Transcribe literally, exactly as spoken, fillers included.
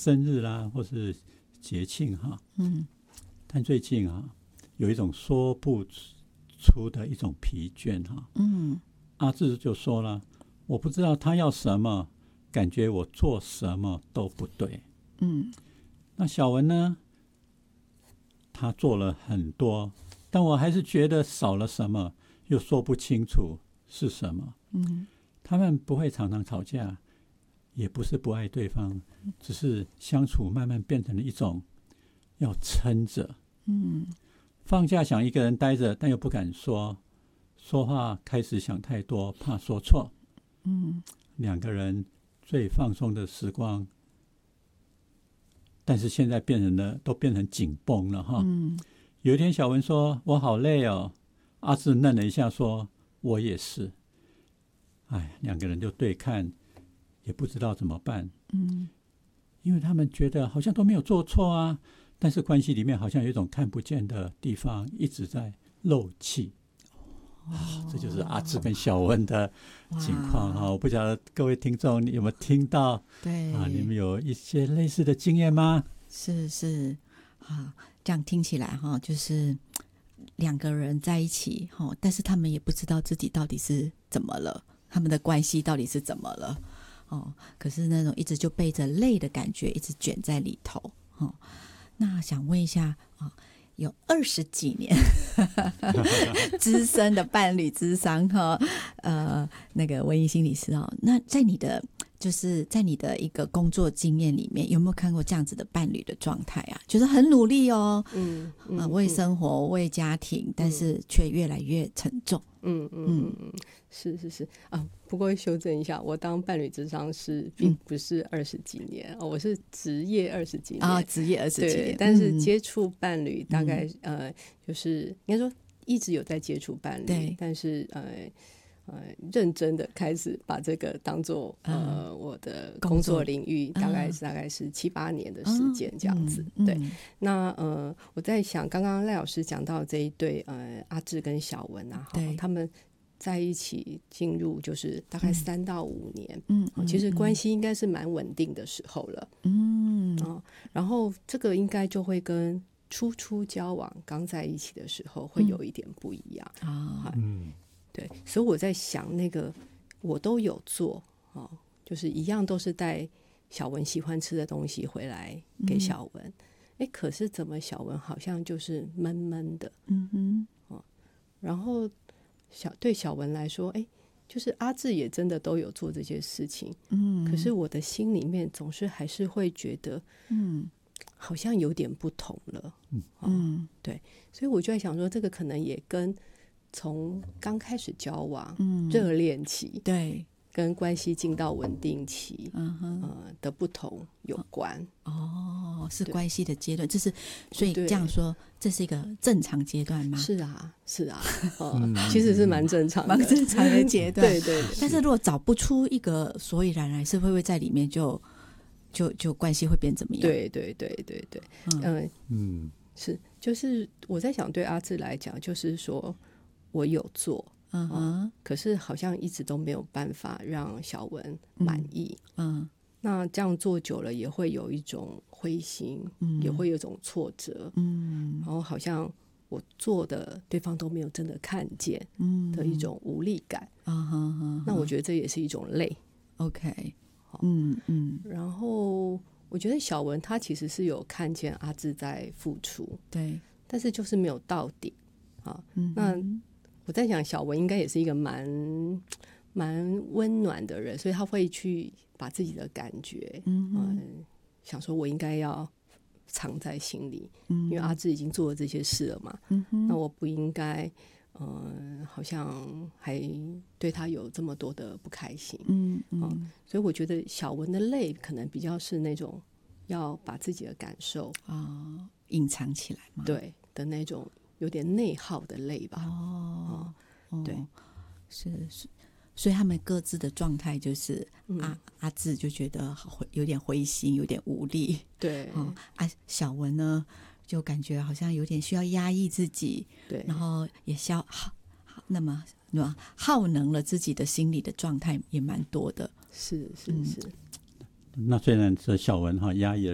生日啦，或是节庆哈。嗯，但最近啊，有一种说不出的一种疲倦哈。嗯，阿志就说了，我不知道他要什么，感觉我做什么都不对。嗯，那小文呢？他做了很多，但我还是觉得少了什么，又说不清楚是什么。嗯，他们不会常常吵架，也不是不爱对方，只是相处慢慢变成了一种要撑着。嗯，放假想一个人待着，但又不敢说，说话开始想太多，怕说错。嗯，两个人最放松的时光，但是现在变成了都变成紧绷了哈。嗯，有一天小文说我好累哦，阿志愣了一下说我也是。哎，两个人就对看，也不知道怎么办。嗯，因为他们觉得好像都没有做错啊，但是关系里面好像有一种看不见的地方一直在漏气。啊，这就是阿志跟小文的情况哈。我不晓得各位听众你有没有听到？ 对啊，你们有一些类似的经验吗？ 是是啊，这样听起来哈，就是两个人在一起哈，但是他们也不知道自己到底是怎么了，他们的关系到底是怎么了哦。可是那种一直就背着累的感觉，一直卷在里头哦。那想问一下啊。有二十几年资深的伴侣咨商哈，呃，那个文怡心理师哦，那在你的就是在你的一个工作经验里面，有没有看过这样子的伴侣的状态啊？就是很努力哦，嗯，嗯呃、为生活、嗯、为家庭，但是却越来越沉重。 嗯嗯嗯嗯，是是是啊。不过修正一下，我当伴侣咨商师并不是二十几年、嗯哦、我是职业二十几年啊，职业二十几年， 但是接触伴侣大概、嗯、呃，就是应该说一直有在接触伴侣， 对， 但是呃呃，认真的开始把这个当做呃、嗯、我的工作领域，大概是、嗯、大概是七八年的时间这样子。嗯、对，那呃，我在想，刚刚赖老师讲到这一对呃阿志跟小文啊，他们在一起进入就是大概三到五年，嗯，嗯其实关系应该是蛮稳定的时候了，嗯、哦、然后这个应该就会跟初初交往刚在一起的时候会有一点不一样啊，嗯。对，所以我在想那个我都有做、哦、就是一样都是带小文喜欢吃的东西回来给小文、嗯、可是怎么小文好像就是闷闷的，嗯哼、哦、然后小对小文来说诶就是阿志也真的都有做这些事情，嗯，可是我的心里面总是还是会觉得嗯好像有点不同了，嗯、哦、对，所以我就在想说这个可能也跟从刚开始交往、嗯、热恋期， 对， 跟关系进到稳定期、嗯呃、的不同有关。 哦，是关系的阶段，这是所以这样说，这是一个正常阶段吗？ 是啊，是啊，呃、其实是蛮正常的， 蛮正常的阶段。 对对对。 但是如果找不出一个所以然来，是会不会在里面就就就关系会变怎么样？ 对对对对对，嗯、呃、嗯，是，就是我在想，对阿志来讲，就是说。我有做、uh-huh. 哦、可是好像一直都没有办法让小文满意，嗯，嗯那这样做久了也会有一种灰心、嗯、也会有一种挫折，嗯，然后好像我做的对方都没有真的看见的一种无力感，嗯嗯嗯，那我觉得这也是一种累 OK， 嗯嗯，然后我觉得小文他其实是有看见阿志在付出， 对， 但是就是没有到底啊、嗯，那我在想小文应该也是一个蛮蛮温暖的人，所以他会去把自己的感觉、嗯呃、想说我应该要藏在心里、嗯、因为阿志已经做了这些事了嘛、嗯、那我不应该、呃、好像还对他有这么多的不开心、嗯嗯呃、所以我觉得小文的累可能比较是那种要把自己的感受、 哦、隐藏起来嘛， 对的那种有点内耗的累吧。 哦， 哦对， 是是，所以他们各自的状态就是、嗯、阿阿志就觉得有点灰心，有点无力， 对， 哦，啊，小文呢就感觉好像有点需要压抑自己， 对， 然后也消耗，那么那么耗能了自己的心理的状态也蛮多的， 是是是。 嗯、那虽然是小文哈压抑了